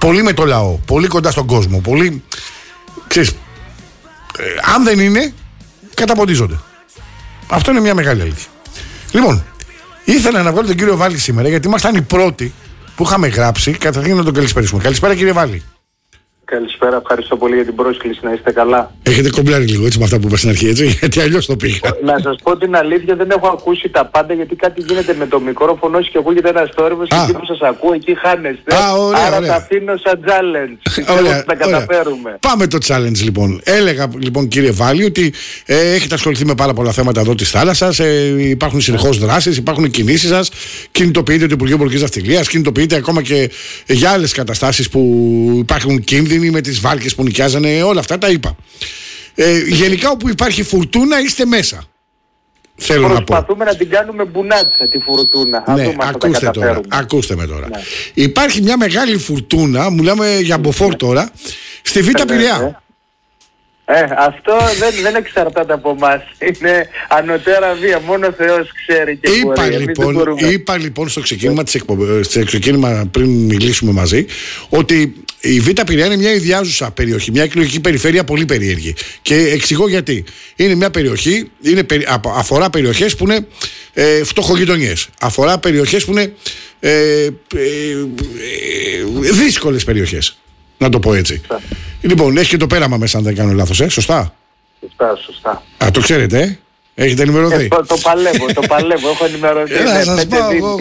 πολύ με το λαό, πολύ κοντά στον κόσμο, πολύ, ξέρεις, αν δεν είναι, καταποντίζονται. Αυτό είναι μια μεγάλη αλήθεια. Λοιπόν, ήθελα να βγάλω τον κύριο Βάλη σήμερα, γιατί ήμασταν οι πρώτοι που είχαμε γράψει. Καταρχήν να τον καλησπέρισουμε. Καλησπέρα, κύριε Βάλη. Καλησπέρα, ευχαριστώ πολύ για την πρόσκληση, να είστε καλά. Έχετε κομπλάρει λίγο έτσι με αυτά που είπα στην αρχή, έτσι, γιατί αλλιώς το πήγα. Να σας πω την αλήθεια, δεν έχω ακούσει τα πάντα, γιατί κάτι γίνεται με το μικρόφωνο και ακούγεται ένας θόρυβος και εκεί που σας ακούω, εκεί χάνεστε. Άρα τα αφήνω σαν challenge. Ωραία, να καταφέρουμε. Πάμε το challenge λοιπόν. Έλεγα λοιπόν, κύριε Βάλη, ότι έχετε ασχοληθεί με πάρα πολλά θέματα εδώ της θάλασσας. Υπάρχουν συνεχώς δράσεις, υπάρχουν κινήσεις σας. Κινητοποιείτε το Υπουργείο Πολιτικής Ναυτιλίας, κινητοποιείτε ακόμα και για άλλες καταστάσεις που υπάρχουν κίνδυνοι με τις βάρκες που νοικιάζανε, όλα αυτά τα είπα. Γενικά όπου υπάρχει φουρτούνα είστε μέσα. Θέλω Προσπαθούμε να την κάνουμε μπουνάτσα τη φουρτούνα. Ναι, ακούστε με τώρα. Ναι. Υπάρχει μια μεγάλη φουρτούνα, μιλάμε για μποφόρ τώρα, στη Β' Πειραιά. Αυτό δεν εξαρτάται από εμάς. Είναι ανωτέρα βία. Μόνο ο Θεός ξέρει και μπορεί. Είπα λοιπόν στο ξεκίνημα πριν μιλήσουμε μαζί ότι η Β' Πειραιά είναι μια ιδιάζουσα περιοχή, μια εκλογική περιφέρεια πολύ περίεργη. Και εξηγώ γιατί. Είναι μια περιοχή, αφορά περιοχές που είναι φτωχογειτονιές. Αφορά περιοχές που είναι δύσκολες περιοχές. Να το πω έτσι. Λοιπόν, έχει και το πέραμα μέσα, αν δεν κάνω λάθος, σωστά. Σωστά. Το ξέρετε, έχετε ενημερωθεί. Το παλεύω, έχω ενημερωθεί. Θα σας πάω εγώ,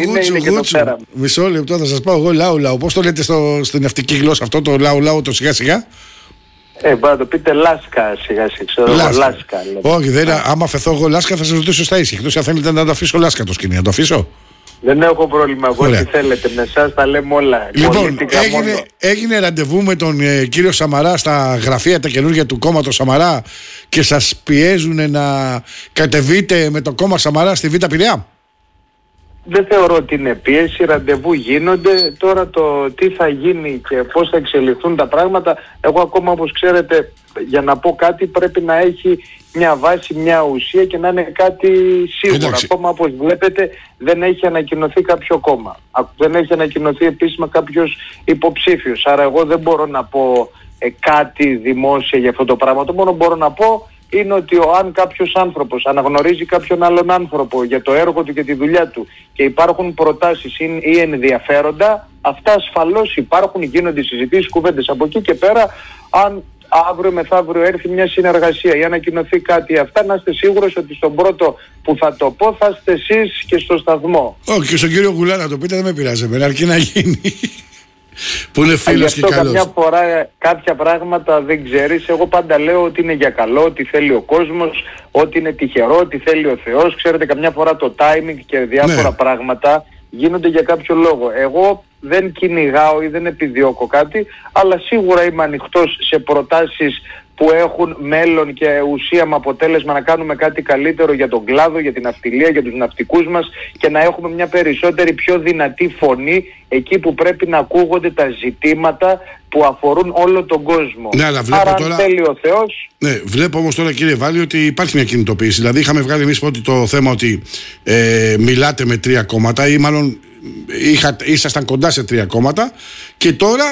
μισό λεπτό, θα σας πάω εγώ λάου. Πώς το λέτε στην ναυτική γλώσσα αυτό το λάου το σιγά σιγά? Μπορεί να το πείτε λάσκα σιγά σιγά. Λάσκα. Όχι, άμα αφαιθώ εγώ λάσκα θα σας ρωτήσω στα ίσια. Εκτός αν θέλετε να το αφήσω λάσκα το σκηνή, να το αφήσω. Δεν έχω πρόβλημα, εγώ τι θέλετε, με εσάς τα λέμε όλα. Λοιπόν, έγινε ραντεβού με τον κύριο Σαμαρά στα γραφεία τα καινούργια του κόμματος Σαμαρά και σας πιέζουν να κατεβείτε με το κόμμα Σαμαρά στη Β' Πειραιά? Δεν θεωρώ ότι είναι πίεση, ραντεβού γίνονται. Τώρα το τι θα γίνει και πώς θα εξελιχθούν τα πράγματα, εγώ ακόμα όπως ξέρετε, για να πω κάτι πρέπει να έχει μια βάση, μια ουσία και να είναι κάτι σίγουρο. Ακόμα όπως βλέπετε δεν έχει ανακοινωθεί κάποιο κόμμα. Δεν έχει ανακοινωθεί επίσημα κάποιος υποψήφιος. Άρα εγώ δεν μπορώ να πω κάτι δημόσια για αυτό το πράγμα. Το μόνο μπορώ να πω είναι ότι αν κάποιος άνθρωπος αναγνωρίζει κάποιον άλλον άνθρωπο για το έργο του και τη δουλειά του και υπάρχουν προτάσεις ή ενδιαφέροντα, αυτά ασφαλώς υπάρχουν, γίνονται συζητήσεις, κουβέντες. Από εκεί και πέρα, αν αύριο μεθαύριο έρθει μια συνεργασία ή ανακοινωθεί κάτι αυτά, να είστε σίγουρος ότι στον πρώτο που θα το πω θα είστε εσείς και στο σταθμό. Όχι, και στον κύριο Γουλά να το πείτε, δεν με πειράζει εμένα, αρκεί να γίνει. Που είναι φίλος και καλός. Καμιά φορά κάποια πράγματα δεν ξέρεις. Εγώ πάντα λέω ότι είναι για καλό, ότι θέλει ο κόσμος, ότι είναι τυχερό, ότι θέλει ο Θεός. Ξέρετε, καμιά φορά το timing και διάφορα πράγματα γίνονται για κάποιο λόγο. Εγώ δεν κυνηγάω ή δεν επιδιώκω κάτι, αλλά σίγουρα είμαι ανοιχτός σε προτάσεις που έχουν μέλλον και ουσία με αποτέλεσμα να κάνουμε κάτι καλύτερο για τον κλάδο, για την ναυτιλία, για τους ναυτικούς μας και να έχουμε μια περισσότερη, πιο δυνατή φωνή εκεί που πρέπει να ακούγονται τα ζητήματα που αφορούν όλο τον κόσμο. Ναι, αλλά βλέπω άρα τώρα, αν θέλει ο Θεός... Ναι, βλέπω όμως τώρα, κύριε Βάλη, ότι υπάρχει μια κινητοποίηση. Δηλαδή είχαμε βγάλει εμείς πρώτη το θέμα ότι μιλάτε με 3 κόμματα ή μάλλον ήσασταν κοντά σε 3 κόμματα και τώρα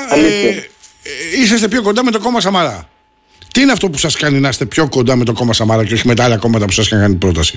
είσαστε πιο κοντά με το κόμμα Σαμαρά. Τι είναι αυτό που σας κάνει να είστε πιο κοντά με το κόμμα Σαμαρά και όχι με τα άλλα κόμματα που σας είχαν κάνει πρόταση?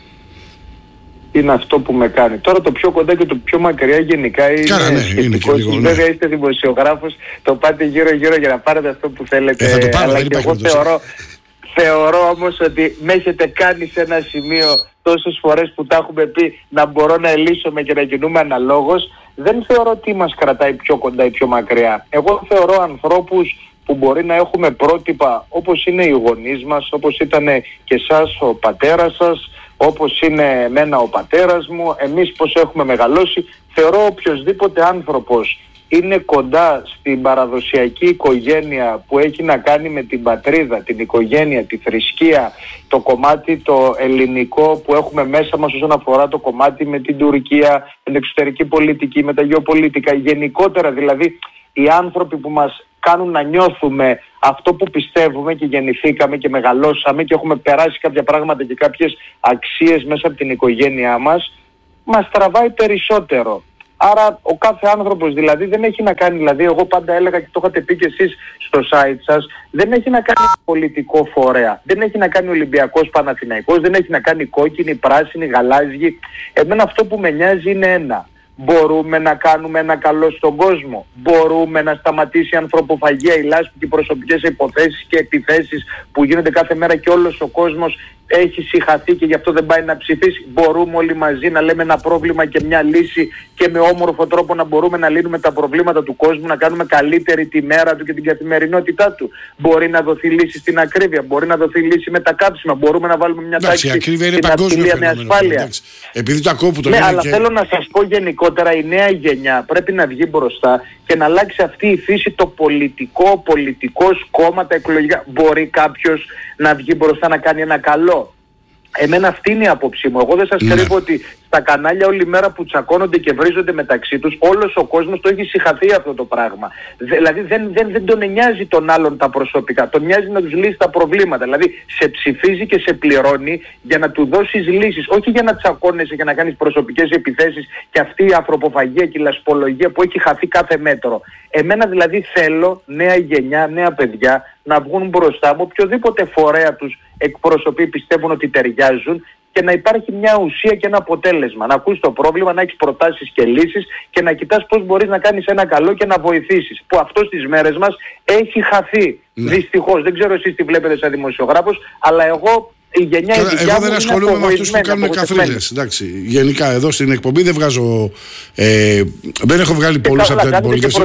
Είναι αυτό που με κάνει. Τώρα το πιο κοντά και το πιο μακριά γενικά είναι σχετικός. Βέβαια είστε δημοσιογράφος, το πάτε γύρω-γύρω για να πάρετε αυτό που θέλετε. Θα το πάρω, αλλά και εγώ θεωρώ όμως ότι με έχετε κάνει σε ένα σημείο τόσες φορές που τα έχουμε πει να μπορώ να ελύσουμε και να κινούμε αναλόγως. Δεν θεωρώ ότι μας κρατάει πιο κοντά ή πιο μακριά. Εγώ θεωρώ ανθρώπους που μπορεί να έχουμε πρότυπα όπως είναι οι γονείς μας, όπως ήταν και εσάς ο πατέρας σας, όπως είναι εμένα ο πατέρας μου, εμείς πώς έχουμε μεγαλώσει. Θεωρώ οποιοσδήποτε άνθρωπος είναι κοντά στην παραδοσιακή οικογένεια που έχει να κάνει με την πατρίδα, την οικογένεια, τη θρησκεία, το κομμάτι το ελληνικό που έχουμε μέσα μας όσον αφορά το κομμάτι με την Τουρκία, την εξωτερική πολιτική, με τα γεωπολιτικά, γενικότερα δηλαδή οι άνθρωποι που μας κάνουν να νιώθουμε αυτό που πιστεύουμε και γεννηθήκαμε και μεγαλώσαμε και έχουμε περάσει κάποια πράγματα και κάποιες αξίες μέσα από την οικογένειά μας, μας τραβάει περισσότερο. Άρα ο κάθε άνθρωπος δηλαδή δεν έχει να κάνει, δηλαδή εγώ πάντα έλεγα και το είχατε πει και εσείς στο site σας, δεν έχει να κάνει πολιτικό φορέα, δεν έχει να κάνει Ολυμπιακός Παναθηναϊκός, δεν έχει να κάνει κόκκινη, πράσινη, γαλάζιη. Εμένα αυτό που με νοιάζει είναι ένα. Μπορούμε να κάνουμε ένα καλό στον κόσμο. Μπορούμε να σταματήσει η ανθρωποφαγία, η λάσπη και οι προσωπικές υποθέσεις και επιθέσεις που γίνονται κάθε μέρα και όλος ο κόσμος έχει συγχαθεί και γι' αυτό δεν πάει να ψηφίσει. Μπορούμε όλοι μαζί να λέμε ένα πρόβλημα και μια λύση και με όμορφο τρόπο να μπορούμε να λύνουμε τα προβλήματα του κόσμου, να κάνουμε καλύτερη τη μέρα του και την καθημερινότητά του. Μπορεί να δοθεί λύση στην ακρίβεια, μπορεί να δοθεί λύση με τα κάψιμα, μπορούμε να βάλουμε μια τάξη στην ασφάλεια με ασφάλεια. Επειδή το ακούω που το ναι, αλλά θέλω να σας πω γενικότερα, η νέα γενιά πρέπει να βγει μπροστά και να αλλάξει αυτή η φύση, το πολιτικός κόμμα, τα εκλογικά. Μπορεί κάποιος να βγει μπροστά να κάνει ένα καλό. Εμένα αυτή είναι η άποψή μου. Εγώ δεν σας κρύβω ότι στα κανάλια όλη μέρα που τσακώνονται και βρίζονται μεταξύ τους, όλος ο κόσμος το έχει συγχαθεί αυτό το πράγμα. Δηλαδή δεν τον νοιάζει τον άλλον τα προσωπικά. Τον νοιάζει να τους λύσει τα προβλήματα. Δηλαδή σε ψηφίζει και σε πληρώνει για να του δώσεις λύσεις. Όχι για να τσακώνεσαι και να κάνεις προσωπικές επιθέσεις και αυτή η ανθρωποφαγία και η λασπολογία που έχει χαθεί κάθε μέτρο. Εμένα δηλαδή θέλω νέα γενιά, νέα παιδιά να βγουν μπροστά από οποιοδήποτε φορέα τους εκπροσωπεί, πιστεύουν ότι ταιριάζουν και να υπάρχει μια ουσία και ένα αποτέλεσμα. Να ακούς το πρόβλημα, να έχεις προτάσεις και λύσεις και να κοιτάς πώς μπορείς να κάνεις ένα καλό και να βοηθήσεις. Που αυτό στις μέρες μας έχει χαθεί. Ναι. Δυστυχώς. Δεν ξέρω εσείς τι βλέπετε σαν δημοσιογράφος, αλλά εγώ... Εγώ δεν ασχολούμαι με αυτούς που κάνουν καθρίλες. Εντάξει, γενικά εδώ στην εκπομπή δεν βγάζω. Δεν έχω βγάλει πολλούς από την πολιτική.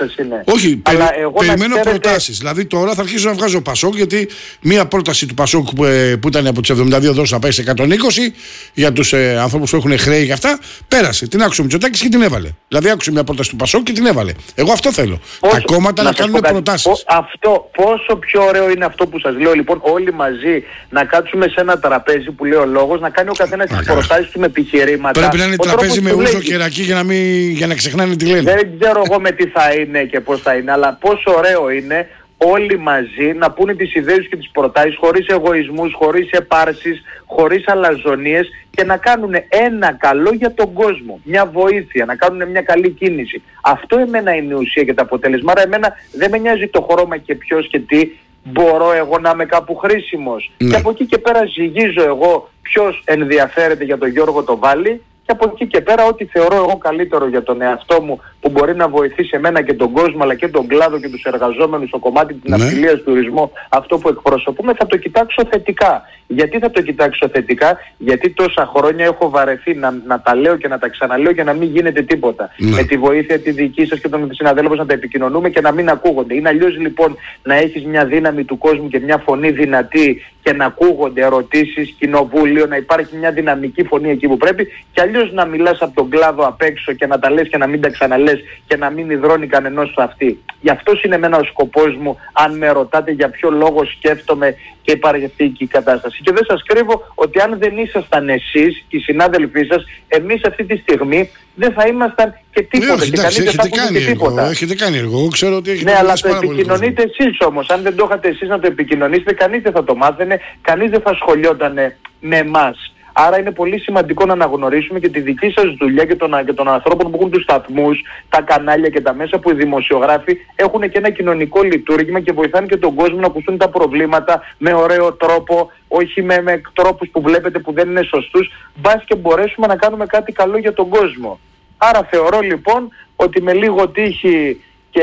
Όχι, περιμένω προτάσεις. Δηλαδή τώρα θα αρχίσω να βγάζω Πασόκ, γιατί μία πρόταση του Πασόκ που ήταν από τις 72 δόσεις να πάει σε 120 για τους ανθρώπους που έχουν χρέη και αυτά, πέρασε. Την άκουσε ο Μητσοτάκης και την έβαλε. Δηλαδή άκουσε μια πρόταση του Πασόκ και την έβαλε. Εγώ αυτό θέλω. Τα κόμματα να κάνουν προτάσεις. Πόσο πιο ωραίο είναι αυτό που σας λέω, λοιπόν, όλοι μαζί να κάτσουμε σε ένα τραπέζι που λέει ο λόγος, να κάνει ο καθένας τις προτάσεις του με επιχειρήματα. Πρέπει να είναι τραπέζι με ούζο και ρακί για να ξεχνάνε τι λένε. Δεν ξέρω εγώ με τι θα είναι και πώς θα είναι, αλλά πόσο ωραίο είναι όλοι μαζί να πούνε τις ιδέες και τις προτάσεις χωρίς εγωισμούς, χωρίς επάρσεις, χωρίς αλαζονίες και να κάνουν ένα καλό για τον κόσμο, μια βοήθεια, να κάνουν μια καλή κίνηση. Αυτό εμένα είναι η ουσία και το αποτέλεσμα. Άρα εμένα δεν με νοιάζει το χρώμα και ποιος και τι. Μπορώ εγώ να είμαι κάπου χρήσιμος. Ναι. Και από εκεί και πέρα ζυγίζω εγώ ποιος ενδιαφέρεται για τον Γιώργο το Βάλη και από εκεί και πέρα ό,τι θεωρώ εγώ καλύτερο για τον εαυτό μου που μπορεί να βοηθήσει εμένα και τον κόσμο αλλά και τον κλάδο και τους εργαζόμενους στο κομμάτι της ναυτιλίας, του τουρισμού, αυτό που εκπροσωπούμε, θα το κοιτάξω θετικά. Γιατί θα το κοιτάξω θετικά? Γιατί τόσα χρόνια έχω βαρεθεί να τα λέω και να τα ξαναλέω και να μην γίνεται τίποτα. Με τη βοήθεια τη δική σας και των συναδέλφων να τα επικοινωνούμε και να μην ακούγονται. Είναι αλλιώς λοιπόν να έχεις μια δύναμη του κόσμου και μια φωνή δυνατή και να ακούγονται ερωτήσεις, κοινοβούλιο, να υπάρχει μια δυναμική φωνή εκεί που πρέπει, και αλλιώς να μιλάς από τον κλάδο απ' έξω και να τα λες και να μην τα ξαναλες και να μην υδρώνει κανενός στο αυτή. Γι' αυτός είναι εμένα ο σκοπός μου, αν με ρωτάτε για ποιο λόγο σκέφτομαι και υπάρχει αυτή η κατάσταση. Και δεν σας κρύβω ότι αν δεν ήσασταν εσείς και οι συνάδελφοί σας, εμείς αυτή τη στιγμή δεν θα ήμασταν και τίποτα. Και κανείς δεν θα ακούγε και τίποτα. Έχετε κάνει έργο, εγώ ξέρω ότι έχετε κάνει. Ναι, αλλά το επικοινωνείτε εσείς όμως. Αν δεν το είχατε εσείς να το επικοινωνήσετε, κανείς δεν θα το μάθαινε, κανείς δεν θα σχολιόταν με εμάς. Άρα είναι πολύ σημαντικό να αναγνωρίσουμε και τη δική σας δουλειά και των ανθρώπων που έχουν τους σταθμούς, τα κανάλια και τα μέσα, που οι δημοσιογράφοι έχουν και ένα κοινωνικό λειτουργήμα και βοηθάνε και τον κόσμο να ακουστούν τα προβλήματα με ωραίο τρόπο, όχι με τρόπους που βλέπετε που δεν είναι σωστούς, μπας και μπορέσουμε να κάνουμε κάτι καλό για τον κόσμο. Άρα θεωρώ λοιπόν ότι με λίγο τύχη και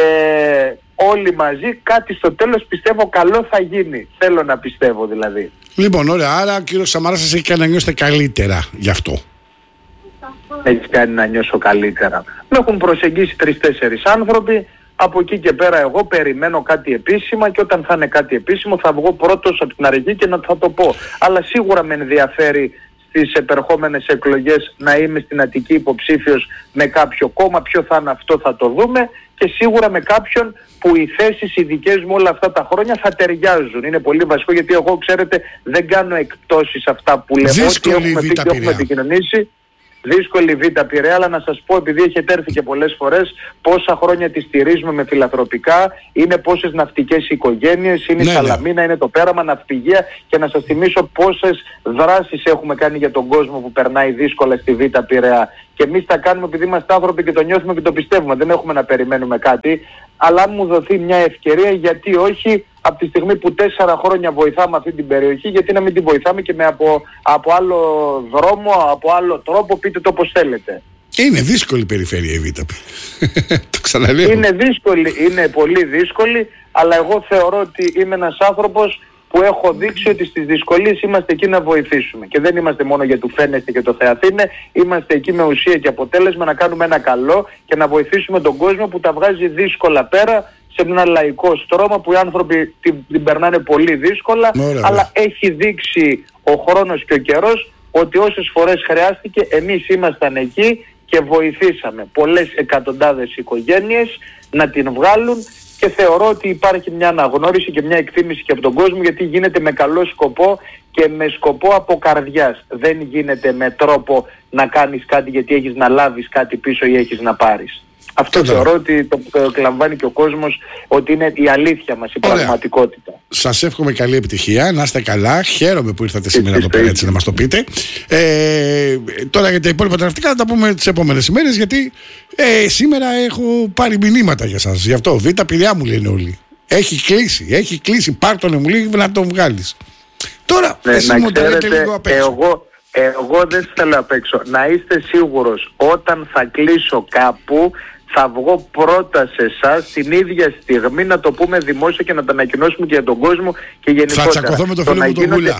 όλοι μαζί κάτι στο τέλος πιστεύω καλό θα γίνει. Θέλω να πιστεύω δηλαδή. Λοιπόν, ωραία. Άρα ο κύριος Σαμαράς σας έχει κάνει να νιώσετε καλύτερα γι' αυτό. Έχει κάνει να νιώσω καλύτερα. Με έχουν προσεγγίσει 3-4 άνθρωποι. Από εκεί και πέρα εγώ περιμένω κάτι επίσημα και όταν θα είναι κάτι επίσημο θα βγω πρώτος από την αρχή και θα το πω. Αλλά σίγουρα με ενδιαφέρει στις επερχόμενες εκλογές να είμαι στην Αττική υποψήφιος με κάποιο κόμμα. Ποιο θα είναι αυτό θα το δούμε, και σίγουρα με κάποιον που οι θέσεις οι δικές μου όλα αυτά τα χρόνια θα ταιριάζουν. Είναι πολύ βασικό, γιατί εγώ ξέρετε δεν κάνω εκπτώσεις αυτά που λέω. Ό,τι έχουμε πει και έχουμε επικοινωνήσει. δύσκολη Β' Πειραιά, αλλά να σας πω, επειδή έχετε έρθει και πολλές φορές, πόσα χρόνια τη στηρίζουμε με φιλανθρωπικά, είναι πόσες ναυτικές οικογένειες, είναι η Σαλαμίνα, είναι το Πέραμα, ναυπηγεία, και να σας θυμίσω πόσες δράσεις έχουμε κάνει για τον κόσμο που περνάει δύσκολα στη Β' Πειραιά. Και εμείς τα κάνουμε επειδή είμαστε άνθρωποι και το νιώθουμε και το πιστεύουμε. Δεν έχουμε να περιμένουμε κάτι. Αλλά αν μου δοθεί μια ευκαιρία, γιατί όχι, από τη στιγμή που 4 χρόνια βοηθάμε αυτή την περιοχή, γιατί να μην την βοηθάμε και με από άλλο δρόμο, από άλλο τρόπο, πείτε το όπως θέλετε. Είναι δύσκολη η περιφέρεια η Β'. Το ξαναλέω. Είναι δύσκολη, είναι πολύ δύσκολη, αλλά εγώ θεωρώ ότι είμαι ένας άνθρωπος που έχω δείξει ότι στις δυσκολίες είμαστε εκεί να βοηθήσουμε. Και δεν είμαστε μόνο για του φαίνεστε και το Θεαθήνε, είμαστε εκεί με ουσία και αποτέλεσμα να κάνουμε ένα καλό και να βοηθήσουμε τον κόσμο που τα βγάζει δύσκολα πέρα σε ένα λαϊκό στρώμα που οι άνθρωποι την περνάνε πολύ δύσκολα. Αλλά έχει δείξει ο χρόνος και ο καιρός ότι όσες φορές χρειάστηκε εμείς ήμασταν εκεί και βοηθήσαμε πολλές εκατοντάδες οικογένειες να την βγάλουν. Και θεωρώ ότι υπάρχει μια αναγνώριση και μια εκτίμηση και από τον κόσμο, γιατί γίνεται με καλό σκοπό και με σκοπό από καρδιάς. Δεν γίνεται με τρόπο να κάνεις κάτι γιατί έχεις να λάβεις κάτι πίσω ή έχεις να πάρεις. Αυτό θεωρώ ότι το εκλαμβάνει και ο κόσμος, ότι είναι η αλήθεια μας, η πραγματικότητα. Σας εύχομαι καλή επιτυχία, να είστε καλά. Χαίρομαι που ήρθατε σήμερα εδώ πέρα έτσι να μας το πείτε. Τώρα για τα υπόλοιπα τα ναυτικά θα τα πούμε τις επόμενες ημέρες, γιατί σήμερα έχω πάρει μηνύματα για σας. Γι' αυτό Β' Πειραιά μου λένε όλοι. Έχει κλείσει, πάρτονε μου λέει να τον βγάλεις. Τώρα εσύ μου τα λέτε λίγο απ' έξω. Εγώ δεν θέλω απ' έξω. Να είστε σίγουρος, όταν θα κλείσω κάπου, θα βγω πρώτα σε εσάς την ίδια στιγμή να το πούμε δημόσια και να το ανακοινώσουμε και για τον κόσμο και γενικότερα. Θα τσακωθώ με το φίλο μου τον Γουλιά.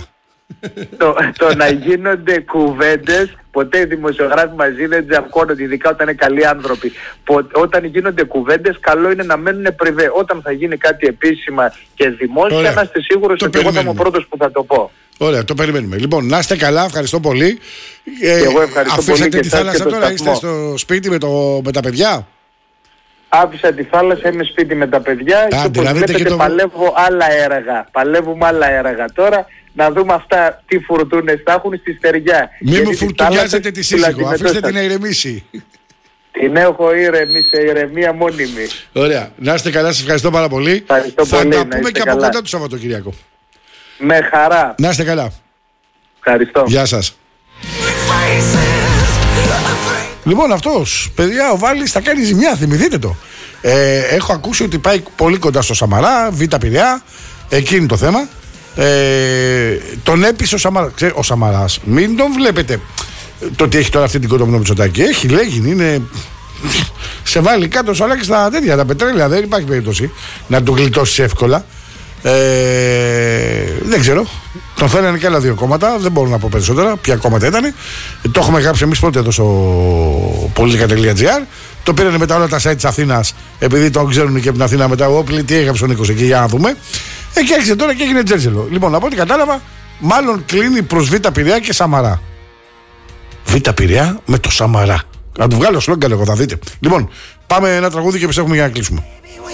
Το να γίνονται κουβέντες, ποτέ οι δημοσιογράφοι μαζί δεν τζαμκώνονται, ειδικά όταν είναι καλοί άνθρωποι. Όταν γίνονται κουβέντες, καλό είναι να μένουν πριβέ. Όταν θα γίνει κάτι επίσημα και δημόσια, να είστε σίγουροι ότι εγώ θα είμαι ο πρώτος που θα το πω. Ωραία, το περιμένουμε. Λοιπόν, να είστε καλά, ευχαριστώ πολύ. Εγώ ευχαριστώ αφήσατε πολύ τη θάλασσα τώρα, είστε στο σπίτι με τα παιδιά. Άφησα τη θάλασσα, είμαι σπίτι με τα παιδιά και όπως βλέπετε παλεύω άλλα έργα. Παλεύουμε άλλα έργα τώρα. Να δούμε αυτά τι φουρτούνες θα έχουν στη στεριά. Μην μου φουρτουνιάζετε τη σύζυγο, αφήστε την να ηρεμήσει. Την έχω ήρεμη, σε ηρεμία μόνιμη. Ωραία, να είστε καλά, σας ευχαριστώ πάρα πολύ. Θα τα πούμε και από κοντά το Σαββατοκύριακο. Με χαρά. Να είστε καλά. Ευχαριστώ. Γεια σας. Λοιπόν, αυτός, παιδιά, ο Βάλης θα κάνει ζημιά, θυμηθείτε το. Έχω ακούσει ότι πάει πολύ κοντά στο Σαμαρά, Β' Πειραιά, εκεί είναι το θέμα. Τον έπεισε ο Σαμαράς. Μην τον βλέπετε το ότι έχει τώρα αυτή την κοντομνό Μητσοτάκη. Έχει, λέγει, είναι. Σε βάλει κάτω ο Σαλάκης στα τέτοια, τα πετρέλαια. Δεν υπάρχει περίπτωση να του γλιτώσει εύκολα. Δεν ξέρω. Τον θέλανε και άλλα 2 κόμματα. Δεν μπορώ να πω περισσότερα. Ποια κόμματα ήταν. Το έχουμε γράψει εμείς πρώτα εδώ στο politica.gr. Το πήρανε μετά όλα τα site της Αθήνας. Επειδή το ξέρουν και από την Αθήνα μετά. Όπλη, τι έγραψε ο Νίκος εκεί, για να δούμε. Και άρχισε τώρα και έγινε τζέρτζελο. Λοιπόν, από ό,τι κατάλαβα, μάλλον κλείνει προς Β' Πειραιά και Σαμαρά. Β' Πειραιά με το Σαμαρά. Να του βγάλω σλόγγαν εγώ, θα δείτε. Λοιπόν, πάμε ένα τραγούδι και επιστρέφουμε για να κλείσουμε.